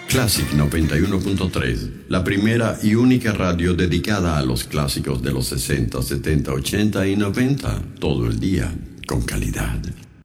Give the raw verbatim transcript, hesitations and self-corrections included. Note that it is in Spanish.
Classic noventa y uno punto tres, la primera y única radio dedicada a los clásicos de los sesenta, setenta, ochenta y noventa, todo el día, con calidad.